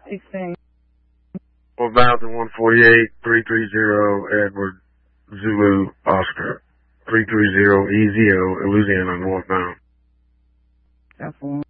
16. 4148, 330 Edward Zulu Oscar. 330 EZO, Louisiana, northbound. That's the one.